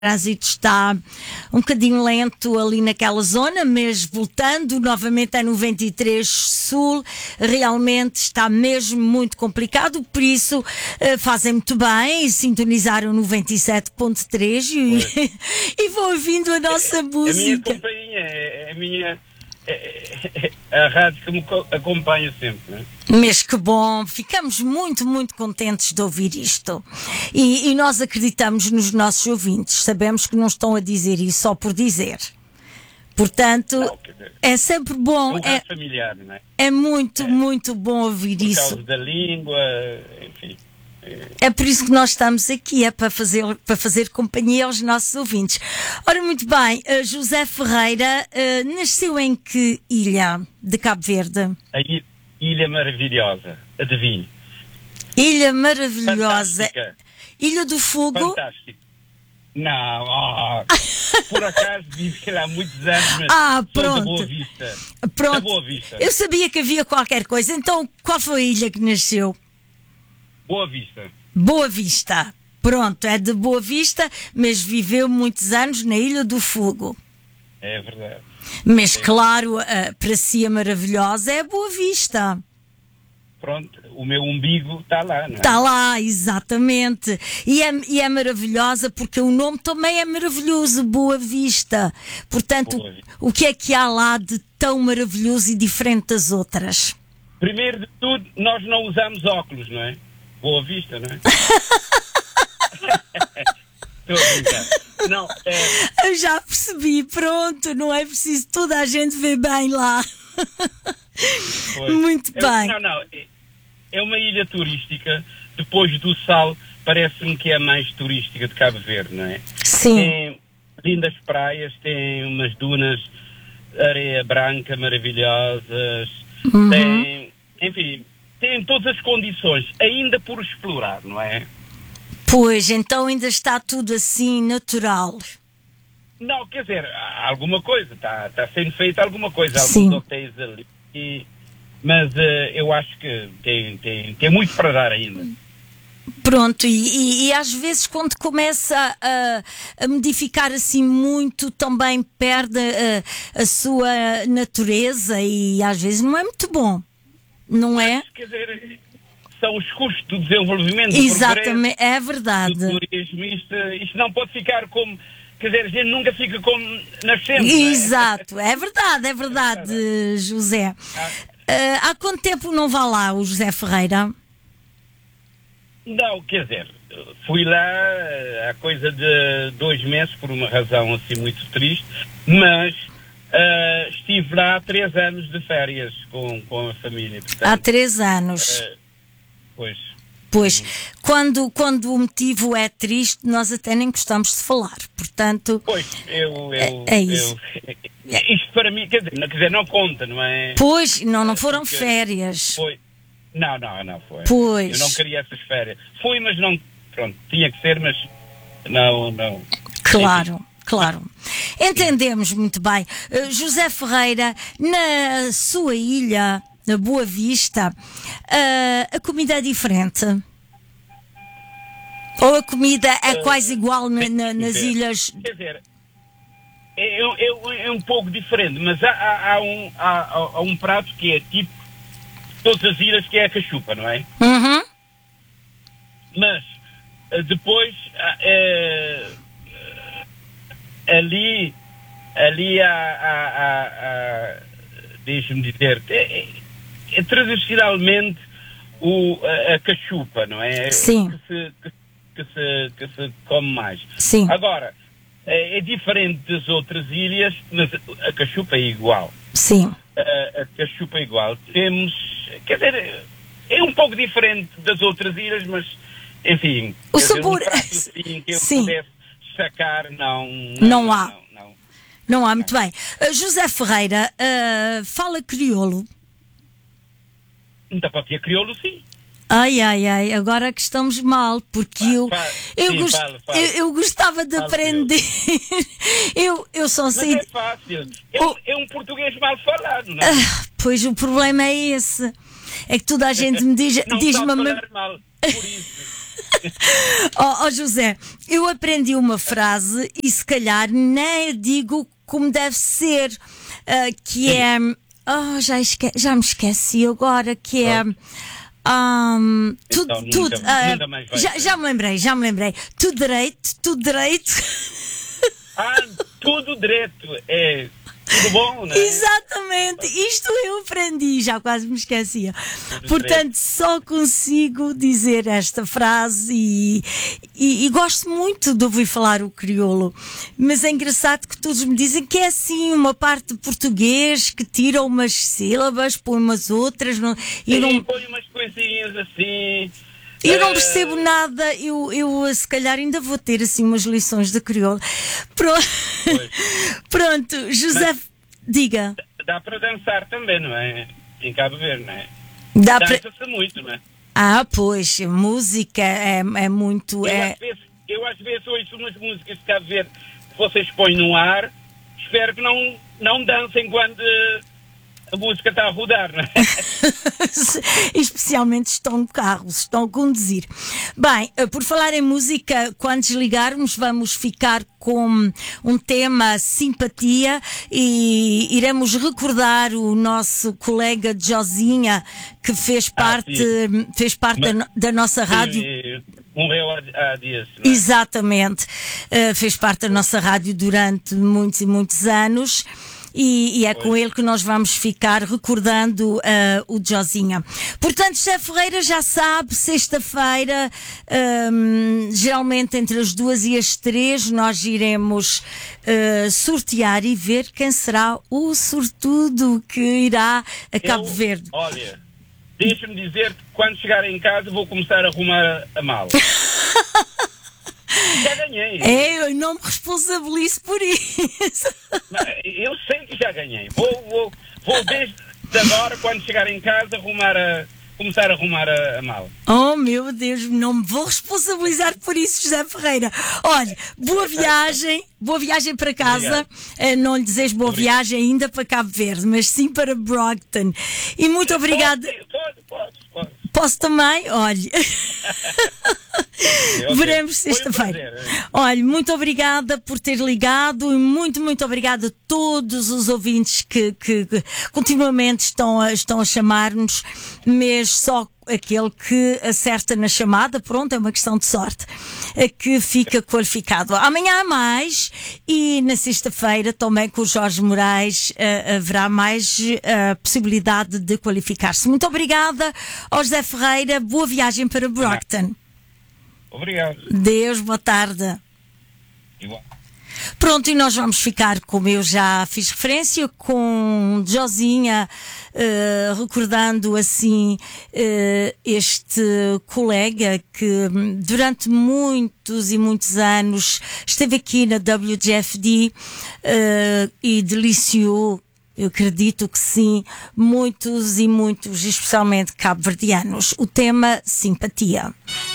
trânsito está um bocadinho lento ali naquela zona, mas voltando novamente a 93 Sul, realmente está mesmo muito complicado, por isso fazem muito bem e sintonizaram 97.3 e vão ouvindo a nossa música. A minha companhia, a minha... a rádio que me acompanha sempre, não é? Mas que bom, ficamos muito, muito contentes de ouvir isto e nós acreditamos nos nossos ouvintes, sabemos que não estão a dizer isso só por dizer, portanto Não, é sempre bom, é familiar, não é? É muito, muito bom ouvir por isso. Por causa da língua, enfim. É por isso que nós estamos aqui, é para fazer companhia aos nossos ouvintes. Ora, muito bem, José Ferreira nasceu em que ilha de Cabo Verde? A Ilha Maravilhosa, adivinhe. Ilha Maravilhosa. Fantástica. Ilha do Fogo? Fantástico. Não, por acaso vivi lá há muitos anos, mas pronto. Sou da Boa Vista. Pronto. Da Boa Vista. Eu sabia que havia qualquer coisa, então qual foi a ilha que nasceu? Boa Vista. Boa Vista. Pronto, é de Boa Vista, mas viveu muitos anos na Ilha do Fogo. É verdade. Mas claro, para si a maravilhosa é a Boa Vista. Pronto, o meu umbigo está lá, não é? Está lá, exatamente. E é maravilhosa porque o nome também é maravilhoso, Boa Vista. Portanto, Boa Vista. o que é que há lá de tão maravilhoso e diferente das outras? Primeiro de tudo, nós não usamos óculos, não é? Boa Vista, não é? Estou a brincar. Não, Eu já percebi, pronto, não é preciso toda a gente ver bem lá. Muito bem. Não, é uma ilha turística, depois do Sal, parece-me que é a mais turística de Cabo Verde, não é? Sim. Tem lindas praias, tem umas dunas, areia branca maravilhosas, tem, enfim, tem todas as condições, ainda por explorar, não é? Pois, então ainda está tudo assim natural. Não, quer dizer, há alguma coisa, está sendo feita alguma coisa, Sim. alguns hotéis ali, mas eu acho que tem muito para dar ainda. Pronto, e às vezes quando começa a modificar assim muito, também perde a sua natureza e às vezes não é muito bom, não é? Quer dizer, são os custos do desenvolvimento, Exatamente, do é verdade. do turismo, isto não pode ficar como, quer dizer, a gente nunca fica como nascemos. Exato, é verdade, José. Há quanto tempo não vai lá o José Ferreira? Não, quer dizer, fui lá há coisa de 2 meses por uma razão assim muito triste, mas estive lá há 3 anos de férias com a família. Portanto, Há 3 anos. Pois, quando o motivo é triste, nós até nem gostamos de falar, portanto... Pois, é isso. Isto para mim, quer dizer, não conta, não é? Pois, não foram férias. Foi. Não foi. Pois. Eu não queria essas férias. Fui, mas não, pronto, tinha que ser, mas não. Claro. Entendemos muito bem. José Ferreira, na sua ilha, na Boa Vista, a comida é diferente? Ou a comida é quase igual nas ilhas? Quer dizer, é um pouco diferente, mas há um prato que é tipo todas as ilhas, que é a cachupa, não é? Uhum. Mas depois ali há deixa-me dizer, é tradicionalmente a cachupa, não é? Sim. Que se come mais. Sim. Agora, é diferente das outras ilhas, mas a cachupa é igual. Sim. A cachupa é igual. Temos, quer dizer, é um pouco diferente das outras ilhas, mas, enfim, o sabor... um prato assim que eu Sim. pudesse sacar, não há. Não há, muito bem. José Ferreira, fala crioulo? Ainda pode ter crioulo, sim. Ai, agora que estamos mal, porque eu gostava de aprender. eu só sei... Mas é fácil. É um português mal falado, não é? Pois o problema é esse. É que toda a gente me diz... Não diz-me falar mal, por isso. José, eu aprendi uma frase e se calhar nem a digo como deve ser, que é. Já me esqueci agora, que é. Então, nunca mais vai ser. Já me lembrei. Tudo direito. Tudo direito. É tudo bom, não é? Exatamente, isto eu aprendi, já quase me esquecia. Portanto, só consigo dizer esta frase e gosto muito de ouvir falar o crioulo. Mas é engraçado que todos me dizem que é assim, uma parte de português que tira umas sílabas, põe umas outras. Põe umas coisinhas assim. Eu não percebo nada, eu se calhar ainda vou ter assim umas lições de crioulo. Pronto, José, diga. Dá para dançar também, não é? Em Cabo Verde, não é? Dança-se muito, não é? Pois, música é muito... Eu às vezes ouço umas músicas de Cabo Verde que vocês põem no ar, espero que não dancem quando a música está a rodar, não é? Especialmente estão no carro, estão a conduzir. Bem, por falar em música, quando desligarmos vamos ficar com um tema simpatia e iremos recordar o nosso colega Josinha, que fez parte da nossa rádio. Morreu há dias. Não é? Exatamente. Fez parte da nossa rádio durante muitos e muitos anos. E é com ele que nós vamos ficar recordando o Josinha. Portanto, José Ferreira já sabe, sexta-feira, geralmente entre as 2 e as 3, nós iremos sortear e ver quem será o sortudo que irá a Cabo Verde. Olha, deixa-me dizer que quando chegar em casa vou começar a arrumar a mala. Já ganhei. Eu não me responsabilizo por isso. Eu sei que já ganhei. Vou desde agora, quando chegar em casa, começar a arrumar a mala. Oh, meu Deus, não me vou responsabilizar por isso, José Ferreira. Olha, boa viagem para casa. Não lhe desejo boa viagem ainda para Cabo Verde, mas sim para Brockton. E muito obrigada. Pode. Posso também? Olha. Veremos sexta-feira. Olha, muito obrigada por ter ligado e muito obrigada a todos os ouvintes que continuamente estão a chamar-nos, mas só aquele que acerta na chamada, pronto, é uma questão de sorte, que fica qualificado. Amanhã há mais e na sexta-feira também com o Jorge Moraes haverá mais possibilidade de qualificar-se. Muito obrigada ao José Ferreira, boa viagem para Brockton. Obrigado. Deus, boa tarde. Igual. Pronto, e nós vamos ficar, como eu já fiz referência, com Josinha, recordando assim este colega que durante muitos e muitos anos esteve aqui na WGFD e deliciou, eu acredito que sim, muitos e muitos, especialmente cabo-verdianos. O tema simpatia.